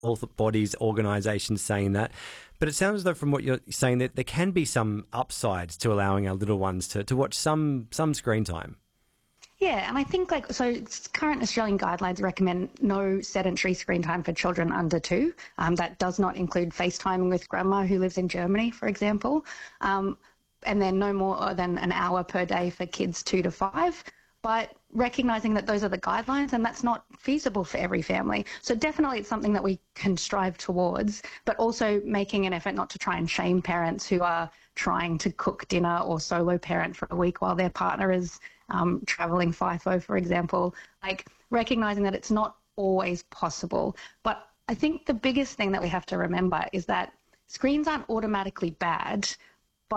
bodies, organisations saying that. But it sounds though from what you're saying that there can be some upsides to allowing our little ones to watch some screen time. Yeah, and I think current Australian guidelines recommend no sedentary screen time for children under 2. That does not include FaceTiming with grandma who lives in Germany, for example. And then no more than an hour per day for kids 2 to 5. But recognising that those are the guidelines and that's not feasible for every family. So definitely it's something that we can strive towards, but also making an effort not to try and shame parents who are trying to cook dinner or solo parent for a week while their partner is travelling FIFO, for example. Like recognising that it's not always possible. But I think the biggest thing that we have to remember is that screens aren't automatically bad.